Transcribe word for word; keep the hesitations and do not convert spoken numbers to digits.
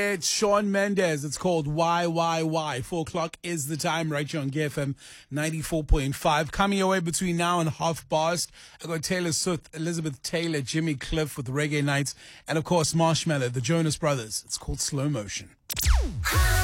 It's Shawn Mendes. It's called Why, Why, Why. Four o'clock is the time right here on G F M ninety-four point five. Coming your way between now and half past. I got Taylor Swift, Elizabeth Taylor, Jimmy Cliff with Reggae Nights, and of course Marshmello, the Jonas Brothers. It's called Slow Motion.